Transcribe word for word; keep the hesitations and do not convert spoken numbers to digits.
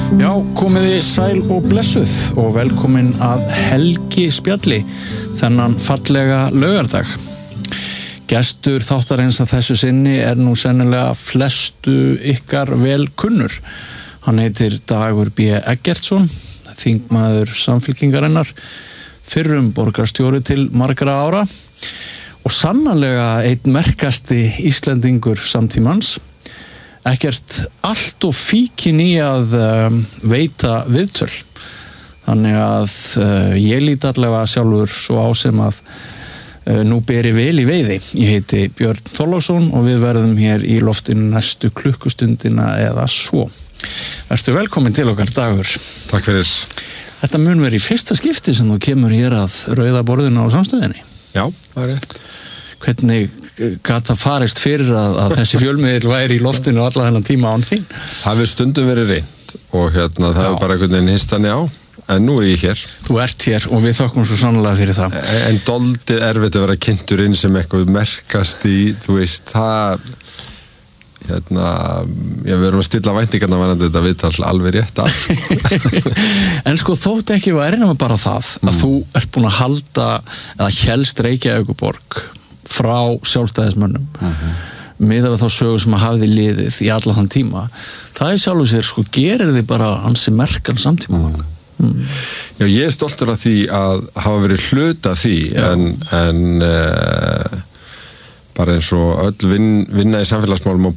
Já, komiði sæl og blessuð og velkomin að Helgi spjalli þennan fallega laugardag. Gestur þáttarins að þessu sinni er nú sennilega flestu ykkar vel kunnur. Hann heitir Dagur B. Eggertsson, þingmaður Samfylkingarinnar, fyrrum borgarstjóri til margra ára og sannarlega einn merkasti Íslendingur samtímans. Ekkert allt og fíkin í að um, veita viðtöl. Þannig að uh, ég lít allavega sjálfur svo á sem að uh, nú beri vel í veiði. Ég heiti Björn Þorláksson og við verðum hér í loftinu næstu klukkustundina eða svo. Vertu velkomin til okkar, Dagur. Takk fyrir. Þetta mun verið í fyrsta skipti sem þú kemur hér að rauða borðinu á Samstöðinni. Já, það er rétt. Hvernig gat það farist fyrir að, að þessi fjölmiðil væri í loftinu alla þennan tíma án þín? Það hefur stundum verið reynd og hérna það er bara einhvern veginn hinstanni á, en nú er ég hér. Þú ert hér og við þökkum svo sannlega fyrir það. En doldið erfitt að vera kynntur inn sem eitthvað merkast í, þú veist, það, hérna, já, við erum að stilla væntingarna varandi þetta viðtal alveg rétt af. En sko þótt ekki væri nema bara það að mm. þú ert búin að halda, eða hélst Reykjavíkurborg frá sjálfstæðismönnum uh-huh. miðað við þá sögu sem að hafði liðið í alla þann tíma, það er sjálf og sér sko, gerir þið bara ansi merkan samtíma uh-huh. mm. Já, ég er stoltur af því að hafa verið hluta því Já. en, en uh, bara eins og öll vin, vinna í samfélagsmálum og